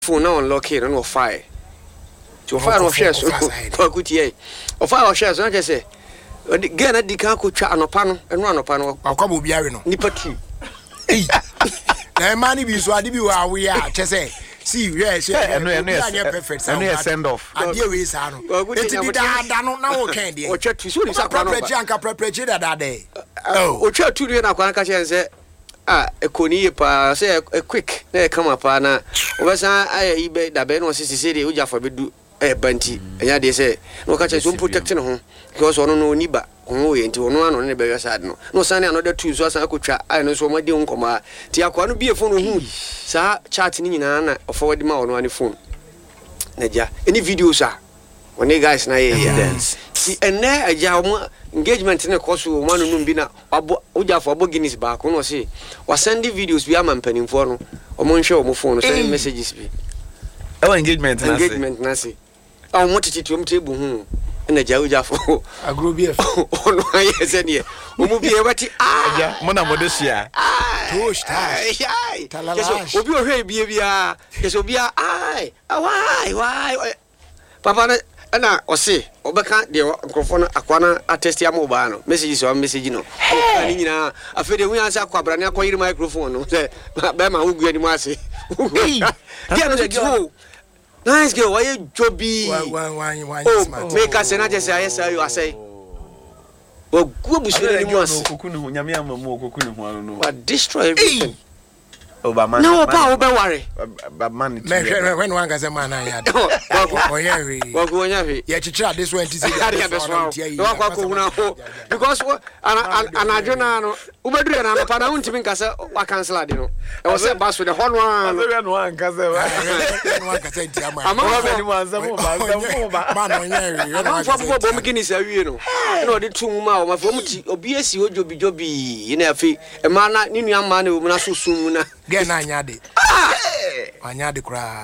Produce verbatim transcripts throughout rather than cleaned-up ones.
phone now unlock it and no fire. To fire no share so good ye. Or fire shares, not just say. Again, I can't cook an opano and run upon a couple of Yarino. Nipati. Hey, money be so I did you are we are just say. See, yes, yeah, perfect. I send off. I deal with Sano. It's now candy. Or church to soon is a preparation that day. Oh, or church to the Aquanca and say. Ah, a coni pa say a quick there come up ana was I eBay da ben was city uja for do a banty and ya they say no catch some protecting home because one no niba on into one on the beggar side no no sunny another two so I could try I know so my dear come tia kwanu be a phone who sa chatting in ana or forward ma on one phone naja any videos are when you guys na dance see and there a jam engagement in a course of one who be na uja for Guinness back no say was sending videos we are man penning for no or mon show mo phone sending messages be our engagement engagement na say I wanted to to table hu na ja uja for agro B F oh no yes any o mu be wati ah mo na modesia toast ai talala obi o hwe bia bia yes obi ai why why papa na ana ose obeka de microphone akwana attest ya mobile no message so message no ani nyina afede hu yansa kwabra ne akoyiri microphone no say be ma hu guani mu ase dia no go nice girl why you jobi why why why oh make us na just say say you say o gu busure ni mu ase kokunu nyame amamu kokunu hu anu no what destroy everything Obama no pa obe worry man me when one gase man na ya o yen ri wa go nya fi ye chichira this one tisi wa kwa ko huna ho because ana ana jona no ubedure na no pa na untimi nkase wa cancel de no e wo se baso de hono an we no an kase wa one gase nti ama ama wa ni manza mo ba mo ba man o yen ri ama fo fo bom Guinness awie no na odi tum ma o ma fo muti obi esi ojobi jobi ina afi e ma na ni nua ma na o na susum na get na anyade anyade kra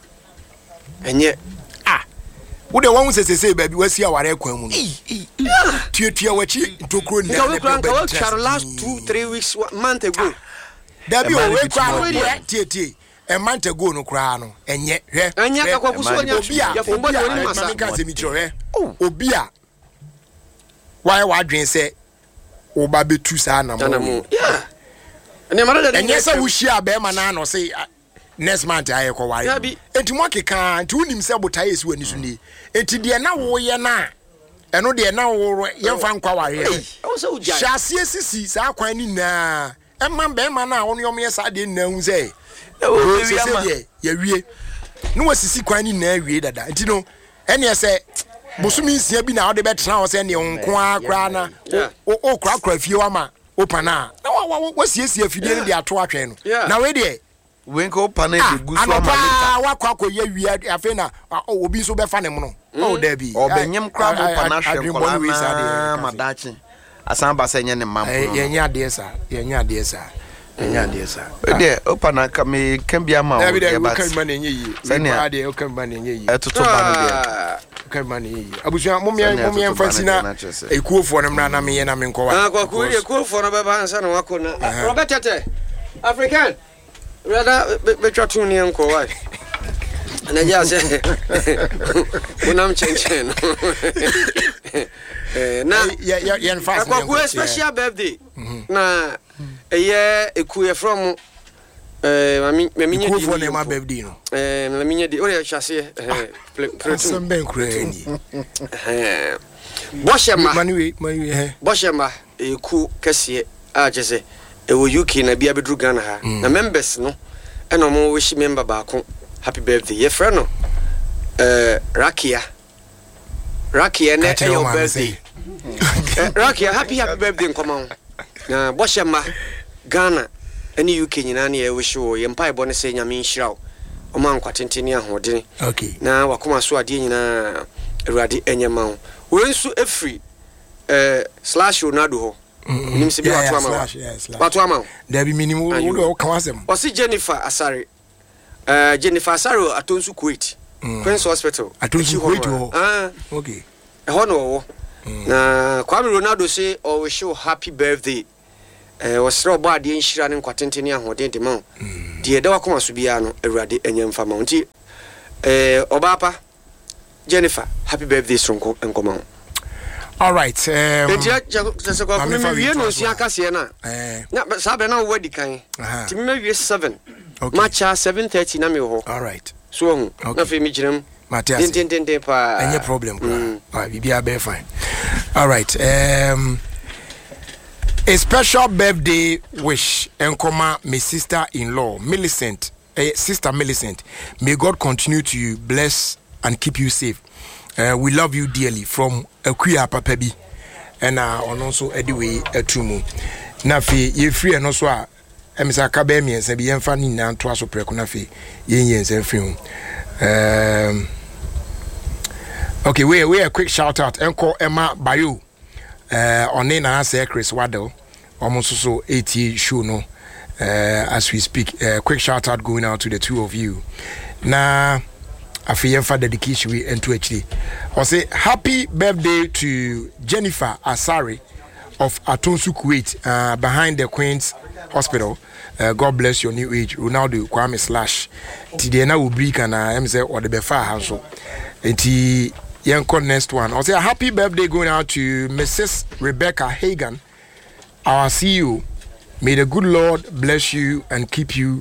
enye ah wo de won sesese ba bi wasi aware kwan mu no tietie wachi ntokro ni na be char last two three weeks month ago da bi o we kra no tietie a month ago no kra no enye hwe enye akwa so onya ya fombo de oni masa ka se mi chore obi a why wa dwen se o ba betu sa na mo yeah and the mother and yes, I wish you a bear man or say next month I call why. And to mock a can to him say what I is when you need. And to the now we are now. And no, they are now young fan quawari. Also, shall see a sissy, so quite na. And man, bear man on your mere side didn't know say. Oh, yeah, no, sissy quite in there, read that. You know, and yes, say. Bosumi sia bi na ode betra say ne onko akra na o kra kra fie wa ma open na wa siesie afidie ne de ato atwen no na we de we nko open na de gusu amaleta wa kwa kwa ye wi afi na obi so be fa ne mo no o da bi o benyem kra mo open na hwe kola na madachi asan ba se nye ne mam ye nya de sa ye nya de sa nya de sa de open na ka me kan bia ma o de ba kan ma ne nye yi se ne de o kan ma ne nye yi etoto ba no de Kamani abusia momia momia fansina ekuofo no mra na me ye na me nkowa ah kwa ku ekuofo no beba ansa na wako na Robert Tete African brother be twatu ni nkowa na ja se unam chenchen eh na ya ya ya fast kwa ku special birthday na eye eku ye from eh mami mami nye ekuofo na ma birthday no eh na mami nye di o ya chase eh Some ben kreni. Eh. Boshema. Mani mani eh. Boshema eku kese a jese e wo U K na bia bedru Ghana ha. Na members no e no mo wish member baako happy birthday. Ye friend no eh Rakia. Rakia na e your birthday. Rakia happy happy birthday nkoma. Na Boshema Ghana any U K nyina na e wish wo ye mpa e bone se nyame nhirawo. Oman kwatenteni ahodene okay na wakoma so ade nyina awurade enyema ho we nso efri eh slash Ronaldo ho nim se bi watu ama watu ama da bi minimum wo do kawasem o si Jennifer Asare eh Jennifer Asare atonsu Kuwait Queen's Hospital atonsu Kuwait ho ah okay e ho no wo na Kwame Ronaldo say o we show happy birthday eh wɔsrɛ ɔbɔ ade nhira ne nkwatentene ahoden de ma de ɛda wakoma so bia no awurade anyam fama nti eh ɔbaapa Jennifer happy birthday sonko enkoma. All right. Um Enti se ko me wie no sia kase na. Eh. Na sabe na wo di kan. Ti me wie seven. Okay. Matcha seven thirty na me ho. All right. So hu. Na fe mi giram. Matthias. Din din din pa. Any problem bro. Ah, bibia be fine. All right. Um a special birthday wish enkoma my sister-in-law Millicent. Eh, sister Millicent. May God continue to bless and keep you safe. Uh, we love you dearly from Akuya Papa B. And uh, also anyway Etumu. Na fe ye free and also a Emisa Kabemi and Sabi and Fanny Nan Twaso Preconafe, Yen and film. Um okay, we we a quick shout out. Enko Emma Bayo. Uh on Nena say Chris Waddle. Almost so eighty show no. Uh as we speak. Uh, quick shout out going out to the two of you. Na Afiyen for dedication we into H D. I say happy birthday to Jennifer Asari of Atonsu Kuwait, uh, behind the Queen's Hospital. Uh, God bless your new age. Ronaldo Kwame Slash. Today na will break and I am say or the Befa house. Eti yanko next one. I say happy birthday going out to Missus Rebecca Hagan, our C E O. May the good Lord bless you and keep you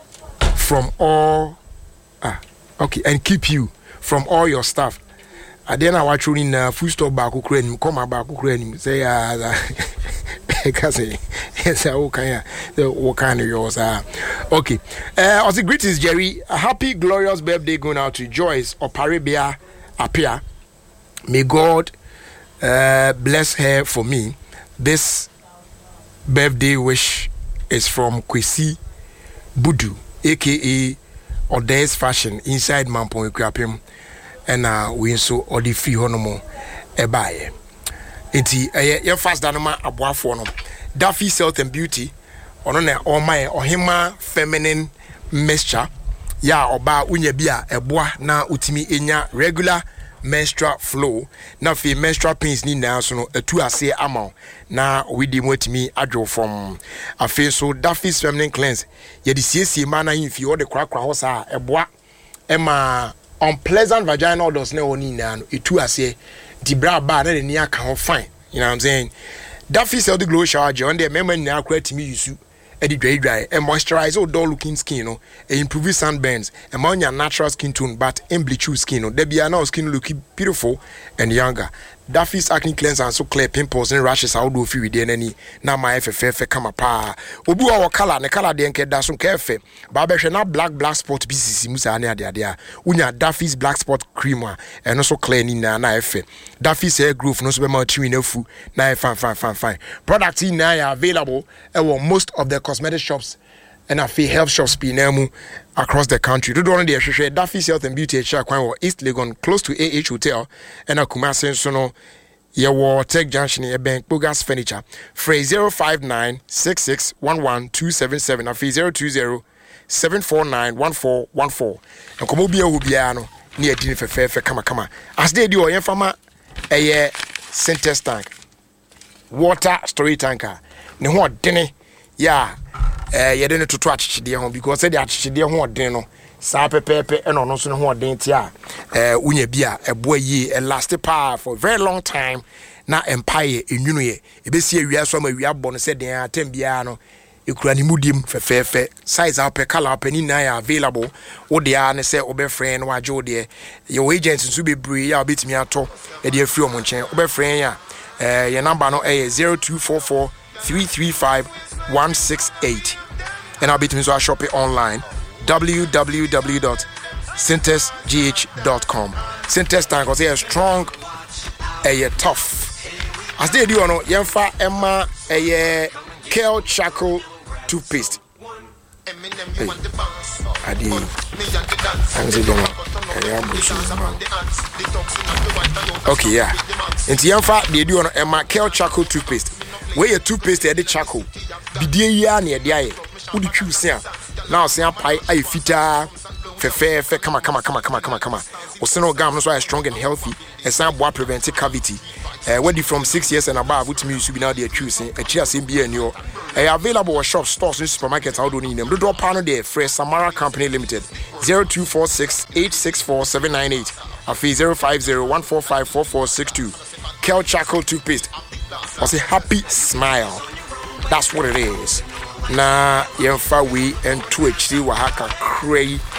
from all. Ah. Okay, and keep you from all your stuff. I then I watch you in uh, food store back Ukraine, come back Ukraine, say, uh, because it's a okay, what kind of yours are. Okay, uh, also greetings, Jerry. A happy, glorious birthday going out to Joyce or Paribia Apia. May God uh, bless her for me. This birthday wish is from Kwesi Budu, aka Odes Fashion inside Mampon Equipem, and uh, we so or the free honomo a buyer. Enti a your fast danoma abwa for no Daffy Health and Beauty on or my or hima feminine mixture ya oba unye bia eboa na utimi enya regular menstrual flow na fi menstrual pains ni na so no atu ase amount na we di motimi adwo from afi so Daffy's feminine cleanse ye di siesie ma na himfi o de krakra ho sa eboa ema unpleasant vaginal odors na oni na no etu ase di bra ba na ni aka ho fine, you know what I'm saying. Daffy's Healthy Glow Shower Gel on the member na akra timi yusu edi dry dry and moisturize or dull looking skin, no, and improve sunburns and on your natural skin tone, but and bleach your skin, no, there be now skin looking beautiful and younger. Daffy's acne cleanser and so clear pimples and rashes out do free with any now my F F F come pa obu our color the color den ke da so kefe ba na black black spot B C C musa na dia dia unya Daffy's black spot cream and also clear ni na na efe Daffy's hair growth no so be ma twi na fu na fine fine fine fine products in na available at most of the cosmetic shops and a fee health shops pinemu across the country. Do don't dey share Daffy's Health and Beauty at Kwan East Legon close to A H Hotel and a Kumasi so no ye war Tech Junction e bank Bogas Furniture. Free zero five nine six six one one two seven seven and fee zero two zero seven four nine one four one four. And come obi obi ano near din fe fe fe kama kama. As they do yen fama a Syntex tank. Water storage tanker. Ne ho dene ya eh ye de no toto achichide ho because say the achichide ho den no sa pepepe e no no so no ho den ti a eh unya bi a eboa yi e last pa for very long time na empire enwunu ye e be si awia so ma awia bo no say den atem bia no ekura ni mudim fefefe size up color up ni na ya available wo de a ne say obe friend no ajo de your agent nso be bre ya obetimi ato e de afri omo nchen obe friend ya eh your number no eh zero two four four three three five one six eight and I'll be to our shop it online w w w dot syntex g h dot com. Syntex tank because they are strong a tough as they do no yemfa emma a kale charcoal toothpaste. Hey, adi anzi demo okay yeah nti yemfa they do no emma kale charcoal toothpaste where your toothpaste e de charcoal bidie ya na e de aye wo de twu se a na o se apai ai fita Fe fe fe come come come come come come. Oseno gam no so are strong and healthy and some boy prevent cavity. Uh, where from six years and above, which means you be now they choosing a chair same be new. Uh, available at shop stores and supermarkets. How do you need them? The door panel there, Fresh Samara Company Limited. Zero two four six eight six four seven nine eight. A fee zero five zero one four five four four six two. Kel Charcoal toothpaste. I say happy smile. That's what it is. Na yemfa we and to achieve wahaka cray